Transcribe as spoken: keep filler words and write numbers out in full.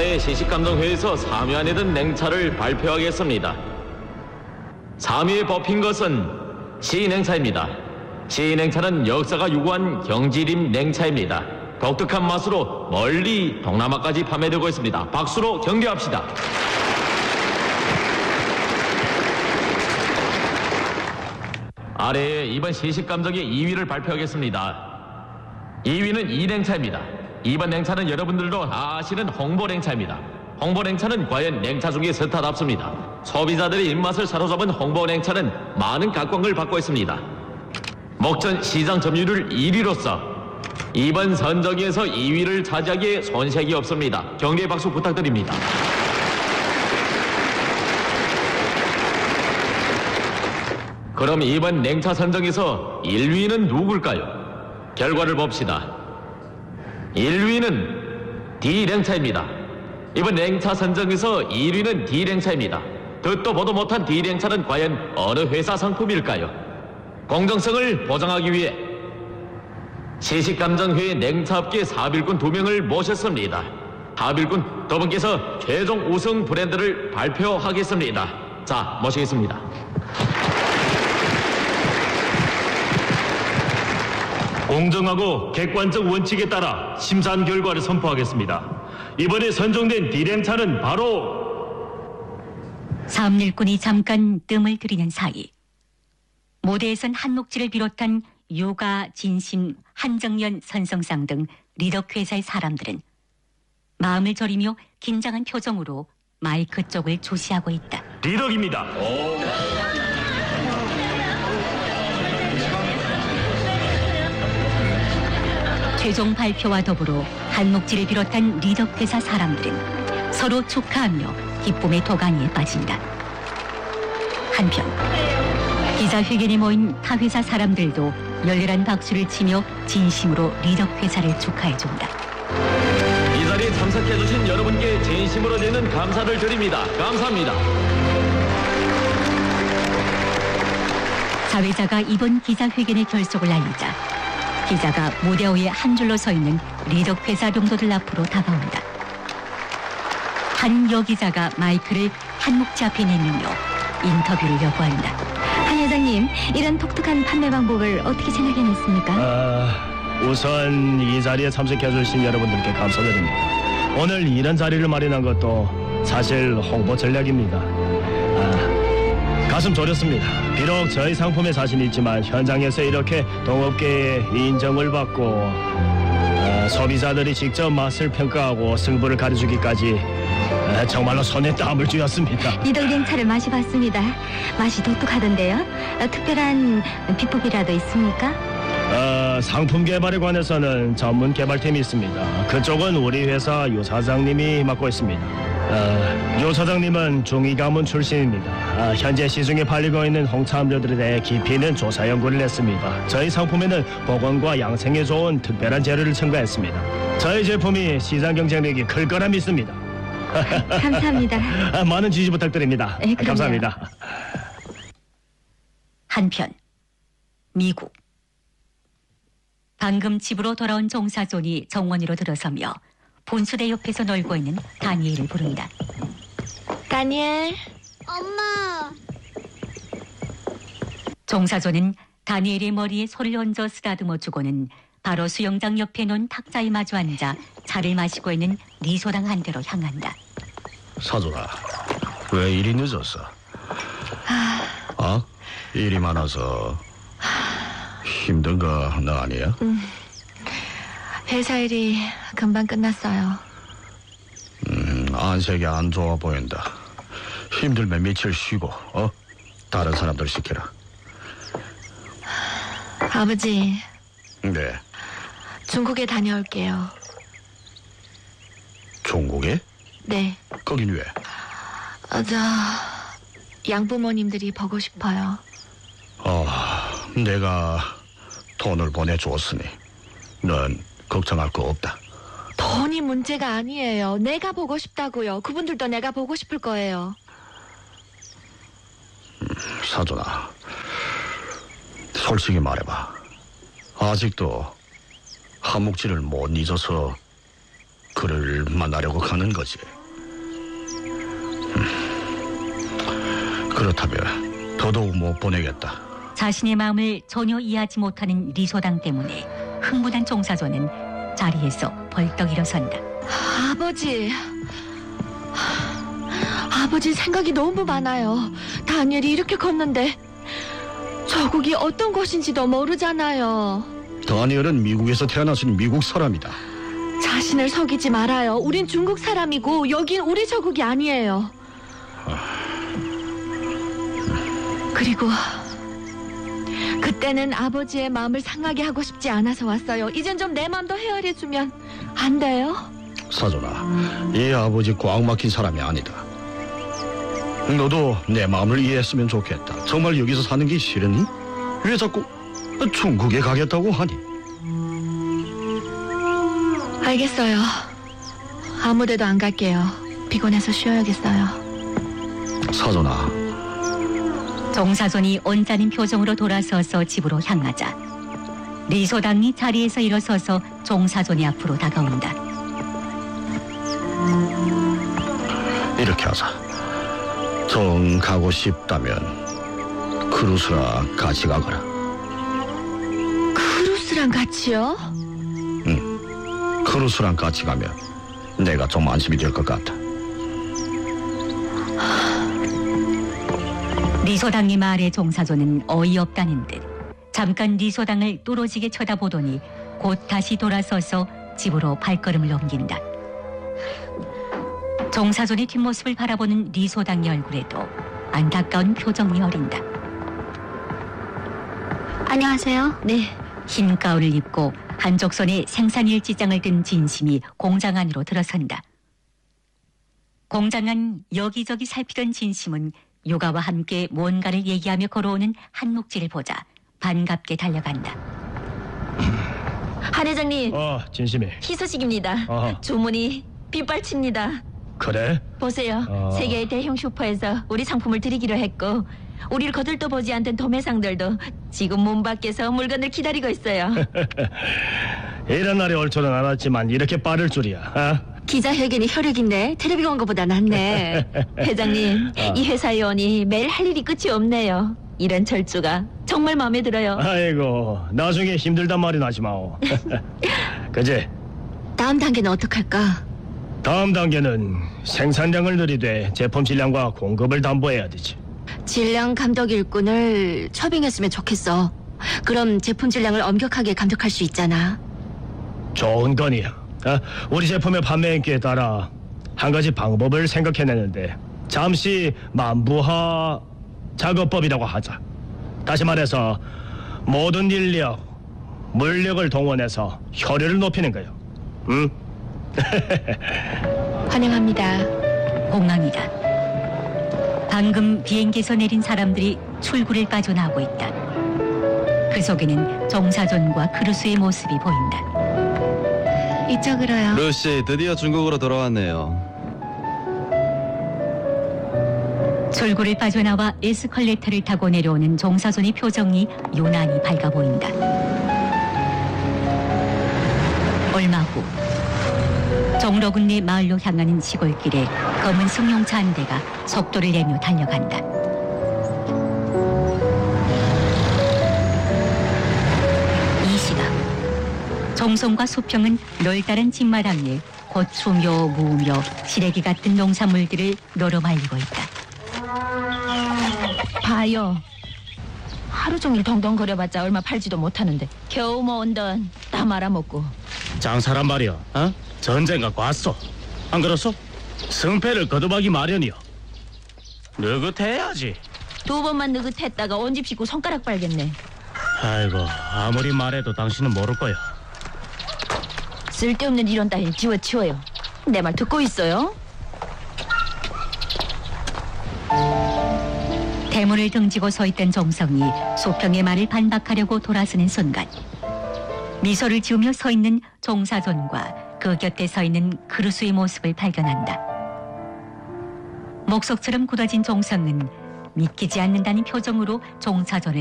아래 시식감정회에서 삼 위 안에 든 냉차를 발표하겠습니다. 삼 위에 뽑힌 것은 시냉차입니다. 시냉차는 역사가 유구한 경지림 냉차입니다. 독특한 맛으로 멀리 동남아까지 판매되고 있습니다. 박수로 격려합시다. 아래에 이번 시식감정의 이 위를 발표하겠습니다. 이 위는 이 냉차입니다. 이번 냉차는 여러분들도 아시는 홍보냉차입니다. 홍보냉차는 과연 냉차 중에 스타답습니다. 소비자들의 입맛을 사로잡은 홍보냉차는 많은 각광을 받고 있습니다. 목전 시장 점유율 일 위로서 이번 선정에서 이 위를 차지하기에 손색이 없습니다. 격려의 박수 부탁드립니다. 그럼 이번 냉차 선정에서 일 위는 누굴까요? 결과를 봅시다. 일 위는 D냉차입니다. 이번 냉차 선정에서 일 위는 D냉차입니다. 듣도 보도 못한 D냉차는 과연 어느 회사 상품일까요? 공정성을 보장하기 위해 시식감정회의 냉차업계 사빌꾼 두 명을 모셨습니다. 하빌꾼 두 분께서 최종 우승 브랜드를 발표하겠습니다. 자, 모시겠습니다. 공정하고 객관적 원칙에 따라 심사한 결과를 선포하겠습니다. 이번에 선정된 D냉차는 바로 삼일꾼이 잠깐 뜸을 들이는 사이 무대에선 한몫지를 비롯한 요가, 진심, 한정연, 선성상 등 리덕 회사의 사람들은 마음을 졸이며 긴장한 표정으로 마이크 쪽을 조시하고 있다. 리덕입니다. 최종 발표와 더불어 한몫지를 비롯한 리덕 회사 사람들은 서로 축하하며 기쁨의 도가니에 빠진다. 한편 기자회견에 모인 타 회사 사람들도 열렬한 박수를 치며 진심으로 리덕 회사를 축하해준다. 이 자리에 참석해주신 여러분께 진심으로 드리는 감사를 드립니다. 감사합니다. 사회자가 이번 기자회견의 결속을 알리자 기자가 무대 위에 한 줄로 서 있는 리덕 회사 동료들 앞으로 다가온다. 한 여기자가 마이크를 한몫지 앞에 내밀며 인터뷰를 요구한다. 한 회장님, 이런 독특한 판매 방법을 어떻게 생각해냈습니까? 아, 우선 이 자리에 참석해주신 여러분들께 감사드립니다. 오늘 이런 자리를 마련한 것도 사실 홍보 전략입니다. 아, 가슴 졸였습니다. 비록 저희 상품에 자신이 있지만 현장에서 이렇게 동업계의 인정을 받고 어, 소비자들이 직접 맛을 평가하고 승부를 가려주기까지 어, 정말로 손에 땀을 쥐었습니다. 리덕냉차를 마셔봤습니다. 맛이 독특하던데요. 어, 특별한 비법이라도 있습니까? 어, 상품 개발에 관해서는 전문 개발팀이 있습니다. 그쪽은 우리 회사 유 사장님이 맡고 있습니다. 어, 유 사장님은 중위 가문 출신입니다. 어, 현재 시중에 팔리고 있는 홍차 음료들에 대해 깊이 있는 조사 연구를 했습니다. 저희 상품에는 보건과 양생에 좋은 특별한 재료를 첨가했습니다. 저희 제품이 시장 경쟁력이 클 거라 믿습니다. 감사합니다. 아, 많은 지지 부탁드립니다. 네, 그럼요. 감사합니다. 한편 미국 방금 집으로 돌아온 종사존이 정원으로 들어서며 분수대 옆에서 놀고 있는 다니엘을 부른다. 다니엘. 엄마. 종사존은 다니엘의 머리에 손을 얹어 쓰다듬어 주고는 바로 수영장 옆에 놓은 탁자에 마주 앉아 차를 마시고 있는 리소랑 한 대로 향한다. 사돈아, 왜 일이 늦었어? 어? 일이 많아서 힘든 거 너 아니야? 음, 회사 일이 금방 끝났어요. 음, 안색이 안 좋아 보인다. 힘들면 며칠 쉬고, 어? 다른 사람들 시켜라. 아버지, 네. 중국에 다녀올게요. 중국에? 네. 거긴 왜? 어, 저 양부모님들이 보고 싶어요. 어, 내가 돈을 보내주었으니 넌 걱정할 거 없다. 돈이 문제가 아니에요. 내가 보고 싶다고요. 그분들도 내가 보고 싶을 거예요. 사돈아, 솔직히 말해봐. 아직도 한묵지를 못 잊어서 그를 만나려고 가는 거지. 음, 그렇다면 더더욱 못 보내겠다. 자신의 마음을 전혀 이해하지 못하는 리소당 때문에 흥분한 종사조는 자리에서 벌떡 일어선다. 아버지. 아버지 생각이 너무 많아요. 다니엘이 이렇게 컸는데 저국이 어떤 곳인지도 모르잖아요. 다니엘은 미국에서 태어나신 미국 사람이다. 자신을 속이지 말아요. 우린 중국 사람이고 여긴 우리 저국이 아니에요. 그리고 그때는 아버지의 마음을 상하게 하고 싶지 않아서 왔어요. 이젠 좀 내 마음도 헤아려주면 안 돼요? 사돈아, 이 아버지 꽉 막힌 사람이 아니다. 너도 내 마음을 이해했으면 좋겠다. 정말 여기서 사는 게 싫으니? 왜 자꾸 중국에 가겠다고 하니? 알겠어요. 아무데도 안 갈게요. 피곤해서 쉬어야겠어요. 사돈아, 종사존이 언짢은 표정으로 돌아서서 집으로 향하자 리소당이 자리에서 일어서서 종사존이 앞으로 다가온다. 이렇게 하자. 정 가고 싶다면 크루스랑 같이 가거라. 크루스랑 같이요? 크루스랑 같이 가면 내가 좀 안심이 될 것 같아. 리소당의 말에 종사조는 어이없다는 듯 잠깐 리소당을 뚫어지게 쳐다보더니 곧 다시 돌아서서 집으로 발걸음을 옮긴다. 종사존의 뒷모습을 바라보는 리소당의 얼굴에도 안타까운 표정이 어린다. 안녕하세요. 네. 흰 가운을 입고 한쪽 손에 생산일지장을 든 진심이 공장 안으로 들어선다. 공장 안 여기저기 살피던 진심은 요가와 함께 뭔가를 얘기하며 걸어오는 한목지를 보자 반갑게 달려간다. 한 회장님, 어, 진심이. 희소식입니다. 어허. 주문이 빗발칩니다. 그래? 보세요. 어. 세계의 대형 슈퍼에서 우리 상품을 드리기로 했고 우리를 거들떠 보지 않던 도매상들도 지금 문 밖에서 물건을 기다리고 있어요. 이런 날이 올 줄은 알았지만 이렇게 빠를 줄이야. 어? 기자회견이 혈액인데 텔레비 광고보다 낫네. 회장님, 어. 이 회사에 오니 매일 할 일이 끝이 없네요. 이런 절주가 정말 마음에 들어요. 아이고, 나중에 힘들단 말이 나지 마오. 그지? 다음 단계는 어떡할까? 다음 단계는 생산량을 늘리되 제품 질량과 공급을 담보해야 되지. 질량 감독 일꾼을 처빙했으면 좋겠어. 그럼 제품 질량을 엄격하게 감독할 수 있잖아. 좋은 건이야. 어? 우리 제품의 판매 인기에 따라 한 가지 방법을 생각해내는데 잠시 만부하 작업법이라고 하자. 다시 말해서 모든 인력, 물력을 동원해서 효율을 높이는 거요. 응? 환영합니다. 공항이다. 방금 비행기에서 내린 사람들이 출구를 빠져나오고 있다. 그 속에는 종사존과 크루스의 모습이 보인다. 이쪽으로요. 루시, 드디어 중국으로 돌아왔네요. 출구를 빠져나와 에스컬레이터를 타고 내려오는 종사존의 표정이 유난히 밝아 보인다. 얼마 후 종로군내 마을로 향하는 시골길에 검은 승용차 한 대가 속도를 내며 달려간다. 이 시각 정성과 수평은 널따른 집마당에 고추며 무며 시래기 같은 농산물들을 널어 말리고 있다. 봐요. 하루 종일 덩덩거려봤자 얼마 팔지도 못하는데 겨우 모은 돈 다 말아먹고. 장사란 말이야. 어? 전쟁 갖고 왔어. 안 그렇소? 승패를 거듭하기 마련이야. 느긋해야지. 두 번만 느긋했다가 온집 씻고 손가락 빨겠네. 아이고, 아무리 말해도 당신은 모를 거야. 쓸데없는 이런 따윈 지워치워요. 내 말 듣고 있어요? 대문을 등지고 서 있던 정성이 소평의 말을 반박하려고 돌아서는 순간 미소를 지으며 서 있는 종사존과 그 곁에 서 있는 크루스의 모습을 발견한다. 목석처럼 굳어진 종성은 믿기지 않는다는 표정으로 종사존을